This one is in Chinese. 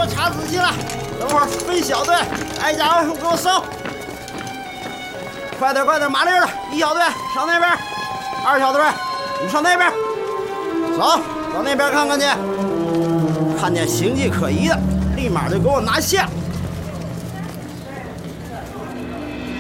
我查仔细了，等会儿分小队，挨家挨户给我搜。快点，麻利了！一小队上那边，二小队你上那边，走到那边看看去，看见形迹可疑的，立马就给我拿下。